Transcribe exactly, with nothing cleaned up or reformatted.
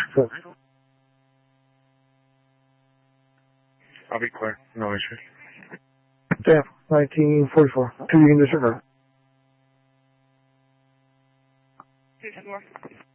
So, I'll be clear. No issues. damn, nineteen forty-four. Two, you can disregard. two ten more.